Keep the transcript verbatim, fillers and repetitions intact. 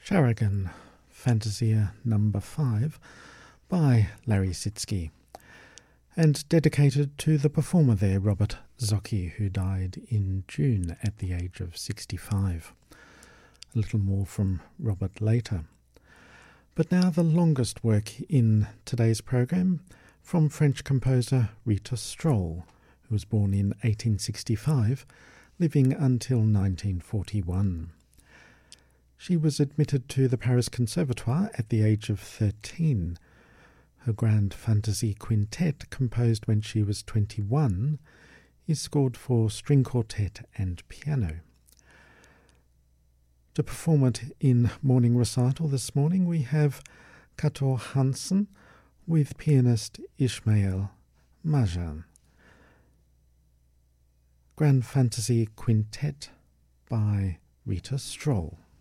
Sharagan, Fantasia number five by Larry Sitsky, and dedicated to the performer there, Robert Zocchi, who died in June at the age of sixty-five. A little more from Robert later. But now the longest work in today's program, from French composer Rita Stroll, who was born in eighteen sixty-five, living until nineteen forty-one. She was admitted to the Paris Conservatoire at the age of thirteen. Her Grand Fantasy Quintet, composed when she was twenty-one, is scored for string quartet and piano. To perform it in morning recital this morning, we have Kator Hansen with pianist Ishmael Majan. Grand Fantasy Quintet by Rita Stroll.